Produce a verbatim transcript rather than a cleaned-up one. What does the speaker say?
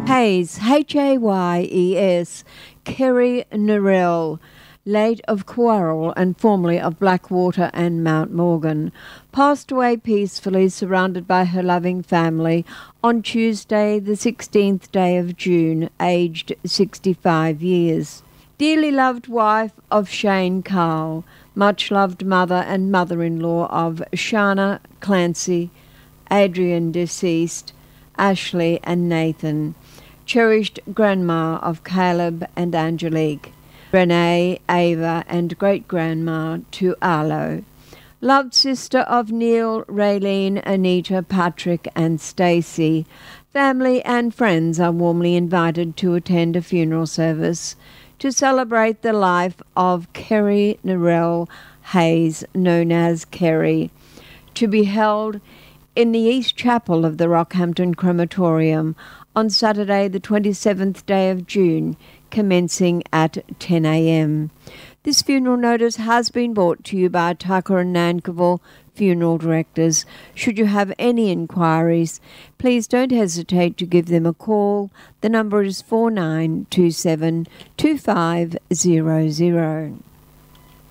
Hayes, H A Y E S, Kerry Narell, late of Quarrel and formerly of Blackwater and Mount Morgan, passed away peacefully surrounded by her loving family on Tuesday the sixteenth day of June, aged sixty-five years. Dearly loved wife of Shane Carl, much loved mother and mother-in-law of Shana Clancy, Adrian deceased, Ashley and Nathan, cherished grandma of Caleb and Angelique, Renee, Ava and great-grandma to Arlo, loved sister of Neil, Raylene, Anita, Patrick and Stacey. Family and friends are warmly invited to attend a funeral service to celebrate the life of Kerry Narell Hayes, known as Kerry, to be held in the East Chapel of the Rockhampton Crematorium on Saturday the twenty-seventh day of June, commencing at ten a m. This funeral notice has been brought to you by Tucker and Nankerville Funeral Directors. Should you have any inquiries, please don't hesitate to give them a call. The number is four nine two seven two five zero zero.